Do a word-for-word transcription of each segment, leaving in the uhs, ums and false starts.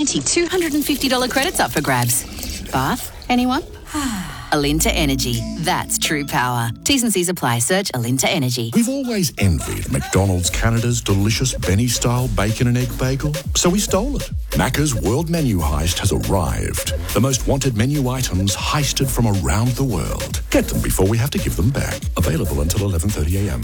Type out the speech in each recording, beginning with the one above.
twenty two hundred fifty dollars credits up for grabs. Bath? Anyone? Alinta Energy. That's true power. T's and C's apply. Search Alinta Energy. We've always envied McDonald's Canada's delicious Benny-style bacon and egg bagel, so we stole it. Macca's World Menu Heist has arrived. The most wanted menu items heisted from around the world. Get them before we have to give them back. Available until eleven thirty a m.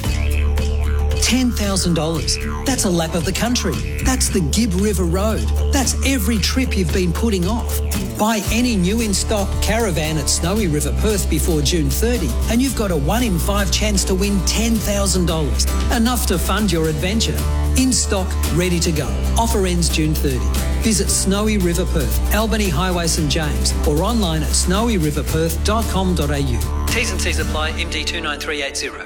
ten thousand dollars. That's a lap of the country. That's the Gibb River Road. That's every trip you've been putting off. Buy any new in-stock caravan at Snowy River Perth before June thirtieth and you've got a one in five chance to win ten thousand dollars. Enough to fund your adventure. In stock, ready to go. Offer ends June thirtieth. Visit Snowy River Perth, Albany Highway St James or online at snowy river perth dot com dot a u. T's and C's apply. M D two nine three eight zero.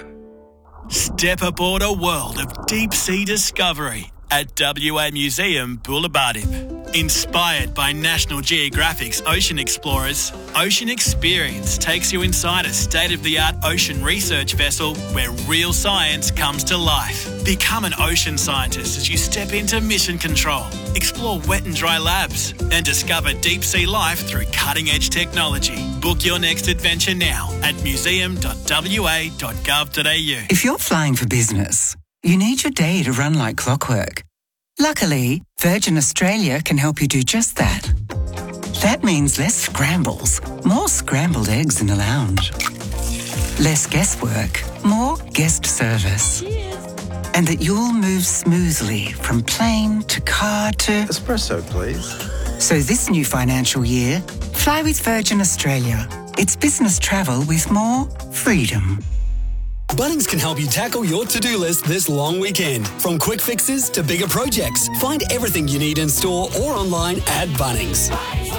Step aboard a world of deep-sea discovery at W A Museum Boulevardipe. Inspired by National Geographic's Ocean Explorers, Ocean Experience takes you inside a state-of-the-art ocean research vessel where real science comes to life. Become an ocean scientist as you step into mission control, explore wet and dry labs, and discover deep-sea life through cutting-edge technology. Book your next adventure now at museum dot w a dot gov dot a u. If you're flying for business, you need your day to run like clockwork. Luckily, Virgin Australia can help you do just that. That means less scrambles, more scrambled eggs in the lounge. Less guesswork, more guest service. Cheers. And that you'll move smoothly from plane to car to... Espresso, please. So this new financial year, fly with Virgin Australia. It's business travel with more freedom. Bunnings can help you tackle your to-do list this long weekend. From quick fixes to bigger projects, find everything you need in store or online at Bunnings.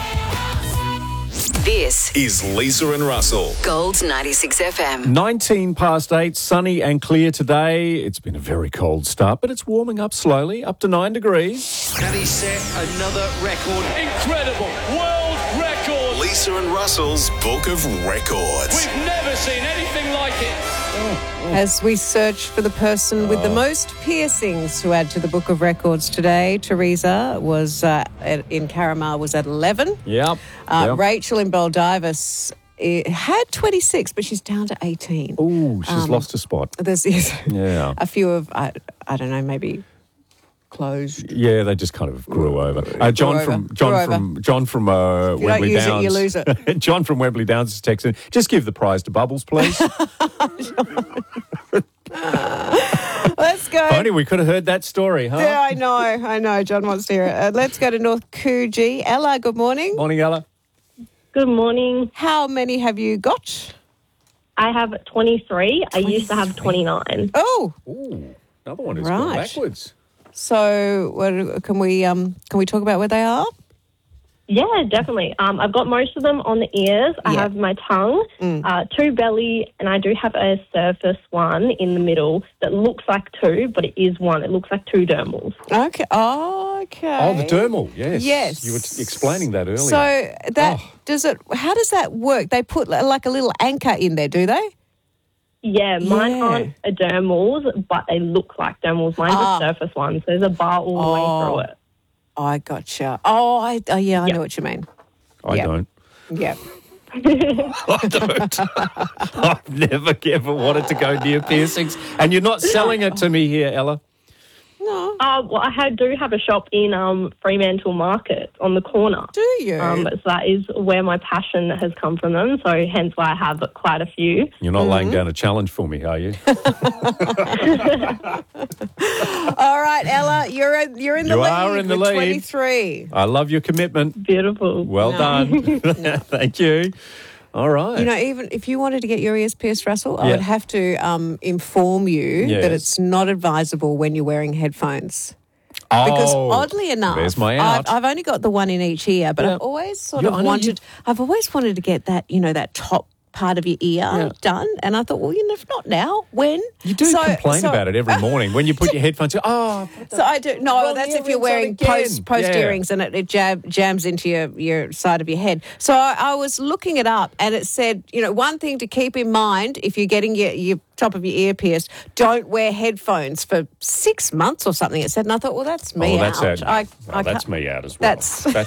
This is Lisa and Russell. Gold ninety-six F M. nineteen past eight, sunny and clear today. It's been a very cold start, but it's warming up slowly, up to nine degrees. Can he set another record? Incredible world record. Lisa and Russell's Book of Records. We've never seen anything like it. As we search for the person with the most piercings to add to the Book of Records today, Teresa was uh, at, in Caramar was at eleven. Yep. Uh, yep. Rachel in Baldivis uh, had twenty-six, but she's down to eighteen. Oh, she's Um, lost a spot. There's yes, Yeah. a few of, I, I don't know, maybe closed. Yeah, they just kind of grew over. Uh, John Grew from over. John Grew from over. John from uh, If you Wembley don't use Downs. it, you lose it. John from Wembley Downs is texting. Just give the prize to Bubbles, please. Let's go. If only we could have heard that story, huh? Yeah, I know, I know. John wants to hear it. Uh, let's go to North Coogee. Ella, good morning. Morning, Ella. Good morning. How many have you got? I have twenty-three. I used to have twenty-nine. Oh, Ooh, another one is Right. going backwards. so what, can we um can we talk about where they are? Yeah, definitely. Um, I've got most of them on the ears. I Yeah. have my tongue, Mm. uh, two belly, and I do have a surface one in the middle that looks like two, but it is one. It looks like two dermals. Okay. Oh, okay. Oh, the dermal, yes. Yes. You were t- explaining that earlier. So that Oh. does it? How does that work? They put li- like a little anchor in there, do they? Yeah, mine Yeah. aren't a dermals, but they look like dermals. Mine's Ah. a surface one, so there's a bar all the way Oh. through it. I gotcha. Oh, I, oh yeah, I Yeah. know what you mean. I yeah. don't. Yeah. I don't. I've never ever wanted to go near piercings. And you're not selling it to me here, Ella. No. Uh, well, I had, do have a shop in um, Fremantle Market on the corner. Do you? Um, so that is where my passion has come from them. So hence why I have quite a few. You're not laying down a challenge for me, are you? All right, Ella, you're in, you're in the You lead. are in the with lead. twenty-three. I love your commitment. Beautiful. Well No. done. Thank you. All right. You know, even if you wanted to get your ears pierced, Russell, I Yeah. would have to um, inform you Yes. that it's not advisable when you're wearing headphones. Because Oh, oddly enough, there's my I've, out. I've only got the one in each ear, but Yeah. I've always sort Yeah, of I know wanted, I've always wanted to get that, you know, that top part of your ear Yeah. done. And I thought, well, you know, if not now, when? You do So- complain so- about it every morning when you put your headphones on. Oh, So I do no. Wrong That's if earrings you're on wearing again. post post Yeah. earrings and it, it jab, jams into your, your side of your head. So I, I was looking it up and it said, you know, one thing to keep in mind if you're getting your, your top of your ear pierced, don't wear headphones for six months or something. It said, and I thought, well, that's me oh, that's out. out. I, Well, I that's can't- me out as well. That's